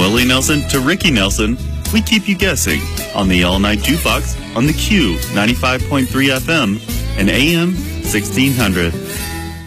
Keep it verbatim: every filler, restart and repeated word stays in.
Willie Nelson to Ricky Nelson, we keep you guessing on the All Night Jukebox on the Q ninety-five point three F M and A M sixteen hundred.